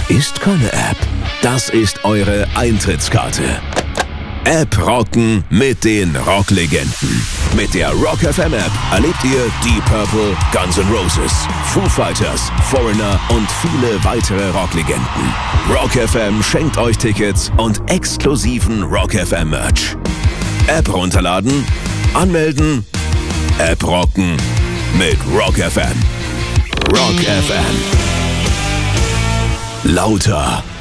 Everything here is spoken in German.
ist keine App. Das ist eure Eintrittskarte. App rocken mit den Rocklegenden. Mit der Rock FM App erlebt ihr Deep Purple, Guns N' Roses, Foo Fighters, Foreigner und viele weitere Rocklegenden. Rock FM schenkt euch Tickets und exklusiven Rock FM Merch. App runterladen, anmelden, App rocken mit Rock FM. Rock FM. Lauter